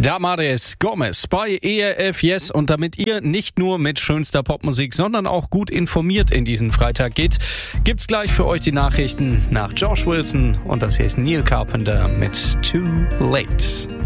Damaris Gomez bei ERF Yes, und damit ihr nicht nur mit schönster Popmusik, sondern auch gut informiert in diesen Freitag geht, gibt's gleich für euch die Nachrichten nach Josh Wilson, und das hier ist Neil Carpenter mit Too Late.